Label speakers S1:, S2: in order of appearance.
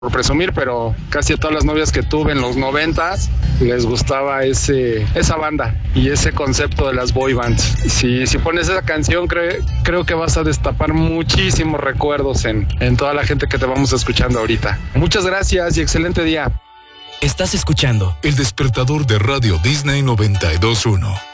S1: por presumir, pero casi a todas las novias que tuve en los 90s les gustaba esa banda y ese concepto de las boy bands. Si pones esa canción, creo que vas a destapar muchísimos recuerdos en toda la gente que te vamos escuchando ahorita. Muchas gracias y excelente día.
S2: Estás escuchando
S3: El Despertador de Radio Disney 92.1.